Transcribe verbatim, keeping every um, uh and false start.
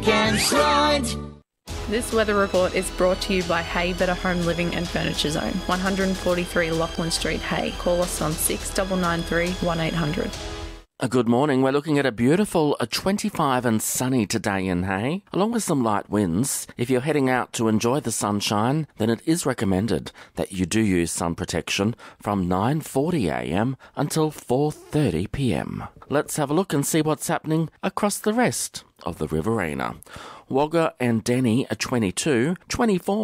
and slide. This weather report is brought to you by Hay Better Home Living and Furniture Zone, one forty-three Lachlan Street, Hay. Call us on six nine nine three, one eight hundred. A good morning. We're looking at a beautiful a twenty-five and sunny today in Hay, along with some light winds. If you're heading out to enjoy the sunshine, then it is recommended that you do use sun protection from nine forty a m until four thirty p m. Let's have a look and see what's happening across the rest of the Riverina. Wagga and Denny are twenty-two, twenty-four